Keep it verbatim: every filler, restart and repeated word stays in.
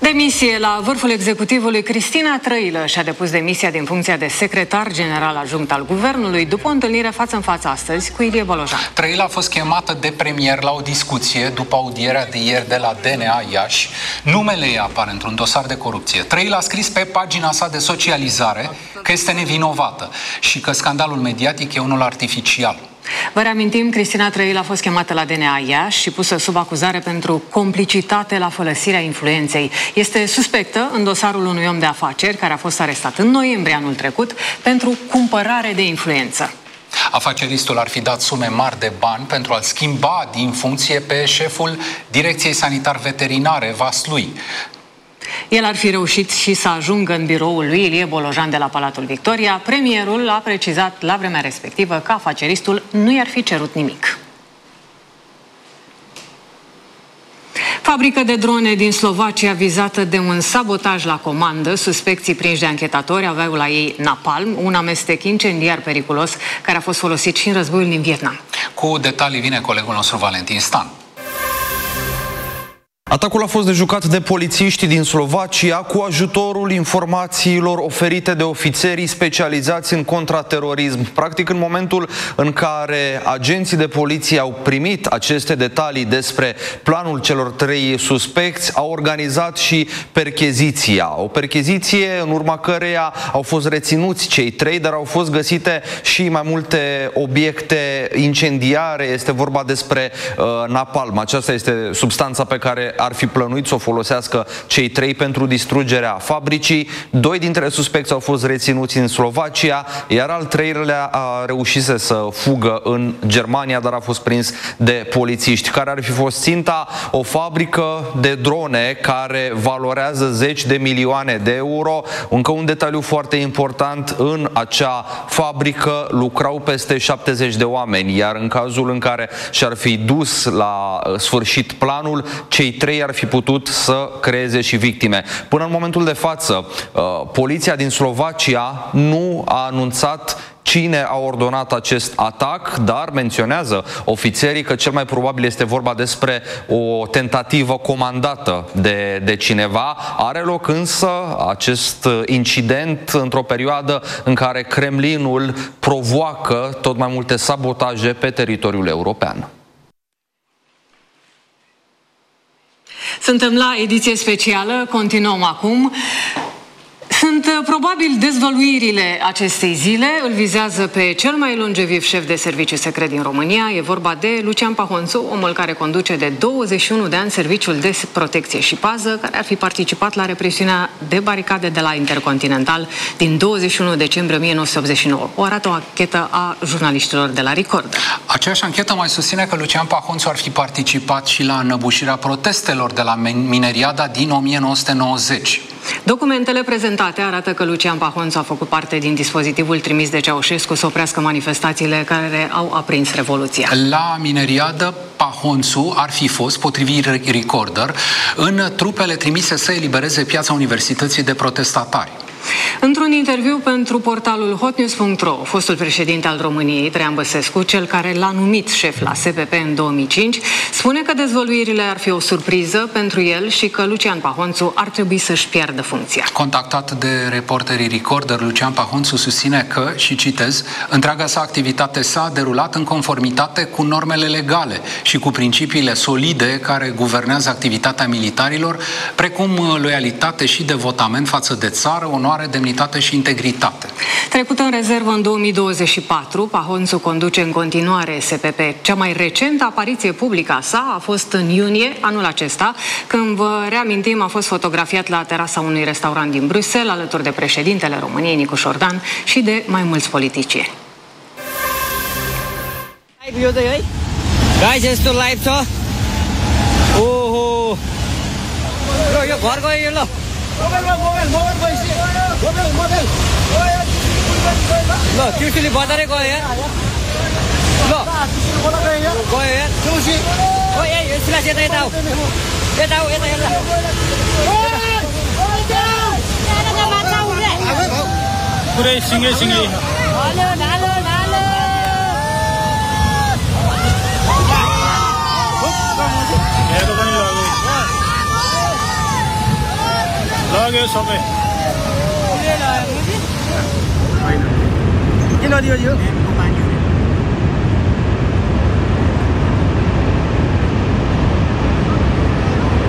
Demisie la vârful executivului. Cristina Trăilă și-a depus demisia din funcția de secretar general adjunct al guvernului după o întâlnire față în față astăzi cu Ilie Bolojan. Trăilă a fost chemată de premier la o discuție după audierea de ieri de la D N A Iași. Numele ei apare într-un dosar de corupție. Trăilă a scris pe pagina sa de socializare că este nevinovată și că scandalul mediatic e unul artificial. Vă reamintim, Cristina Trăilă a fost chemată la D N A Iași și pusă sub acuzare pentru complicitate la folosirea influenței. Este suspectă în dosarul unui om de afaceri care a fost arestat în noiembrie anul trecut pentru cumpărare de influență. Afaceristul ar fi dat sume mari de bani pentru a-l schimba din funcție pe șeful Direcției Sanitar-Veterinare Vaslui. El ar fi reușit și să ajungă în biroul lui Ilie Bolojan de la Palatul Victoria. Premierul a precizat la vremea respectivă că afaceristul nu i-ar fi cerut nimic. Fabrică de drone din Slovacia vizată de un sabotaj la comandă. Suspecții prinși de anchetatori aveau la ei napalm, un amestec incendiar periculos care a fost folosit și în războiul din Vietnam. Cu detalii vine colegul nostru Valentin Stan. Atacul a fost dejucat de polițiști din Slovacia cu ajutorul informațiilor oferite de ofițerii specializați în contraterorism. Practic, în momentul în care agenții de poliție au primit aceste detalii despre planul celor trei suspecți, au organizat și percheziția. O percheziție în urma căreia au fost reținuți cei trei, dar au fost găsite și mai multe obiecte incendiare. Este vorba despre uh, napalm. Aceasta este substanța pe care ar fi plănuit să o folosească cei trei pentru distrugerea fabricii. Doi dintre suspecți au fost reținuți în Slovacia, iar al treilea a reușit să fugă în Germania, dar a fost prins de polițiști. Care ar fi fost ținta? O fabrică de drone care valorează zeci de milioane de euro. Încă un detaliu foarte important, în acea fabrică lucrau peste șaptezeci de oameni, iar în cazul în care și-ar fi dus la sfârșit planul, cei trei ar fi putut să creeze și victime. Până în momentul de față, poliția din Slovacia nu a anunțat cine a ordonat acest atac, dar menționează ofițerii că cel mai probabil este vorba despre o tentativă comandată de, de cineva. Are loc însă acest incident într-o perioadă în care Kremlinul provoacă tot mai multe sabotaje pe teritoriul european. Suntem la ediție specială, continuăm acum. Sunt probabil dezvăluirile acestei zile. Îl vizează pe cel mai longeviv șef de serviciu secret din România. E vorba de Lucian Pahonțu, omul care conduce de douăzeci și unu de ani serviciul de protecție și pază, care ar fi participat la represiunea de baricade de la Intercontinental din douăzeci și unu decembrie o mie nouă sute optzeci și nouă. O arată o anchetă a jurnaliștilor de la Record. Aceeași anchetă mai susține că Lucian Pahonțu ar fi participat și la înăbușirea protestelor de la Mineriada din o mie nouă sute nouăzeci. Documentele prezentate arată că Lucian Pahonțu a făcut parte din dispozitivul trimis de Ceaușescu să oprească manifestațiile care au aprins Revoluția. La Mineriadă, Pahonțu ar fi fost, potrivit Recorder, în trupele trimise să elibereze piața Universității de protestatari. Într-un interviu pentru portalul hotnews punct ro, fostul președinte al României, Traian Băsescu, cel care l-a numit șef la S P P în două mii cinci, spune că dezvăluirile ar fi o surpriză pentru el și că Lucian Pahonțu ar trebui să-și piardă funcția. Contactat de reporterii Recorder, Lucian Pahonțu susține că, și citez, întreaga sa activitate s-a derulat în conformitate cu normele legale și cu principiile solide care guvernează activitatea militarilor, precum loialitate și devotament față de țară, onoare, demnitate și integritate. Trecut în rezervă în două mii douăzeci și patru, Pahonțu conduce în continuare S P P. Cea mai recentă apariție publică a sa a fost în iunie anul acesta, când, vă reamintim, a fost fotografiat la terasa unui restaurant din Bruxelles, alături de președintele României, Nicu Șordan, și de mai mulți politicieni. Mobile mobile mobile पैसे mobile mobile ल त्रिशुली बजारै गयो यार ल बोला गयो यार गयो यार त्रिशुली ओ ए यसला यता यता आऊ यता आऊ यता यता पुरै सिंगे सिंगे हालो हालो हालो हेर्नु पनि लाग्यो के सबै किन दियो यो